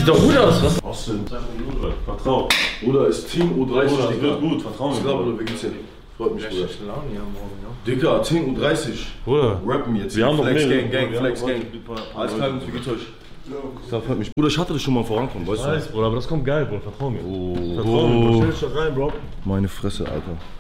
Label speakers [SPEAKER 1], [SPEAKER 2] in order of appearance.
[SPEAKER 1] Sieht doch gut aus, was?
[SPEAKER 2] Austin, vertrau.
[SPEAKER 3] Bruder, ist Team U30.
[SPEAKER 2] Bruder, das wird gut, vertrau mir.
[SPEAKER 3] Ich glaube, Bruder, wir geht's hier. Freut mich, Bruder.
[SPEAKER 1] Laune hier morgen, ja.
[SPEAKER 3] Dicker, Team U30.
[SPEAKER 2] Bruder,
[SPEAKER 3] Rappen jetzt.
[SPEAKER 2] wir haben noch
[SPEAKER 3] Flex
[SPEAKER 2] mehrere.
[SPEAKER 3] Gang, Flex Gang. Alles klar, wie geht's euch? Das freut mich. Bruder, ich hatte das schon mal vorankommen, weißt du?
[SPEAKER 2] Bruder, aber das kommt geil, Bruder, vertrau mir.
[SPEAKER 3] Oh.
[SPEAKER 2] Vertrau mir, Bruder. Stell dich da rein, Bro.
[SPEAKER 3] Meine Fresse, Alter.